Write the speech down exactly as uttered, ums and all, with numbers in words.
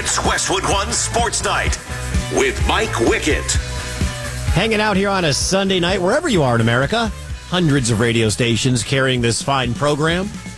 It's Westwood One Sports Night with Mike Wickett. Hanging out here on a Sunday night, wherever you are in America. Hundreds of radio stations carrying this fine program.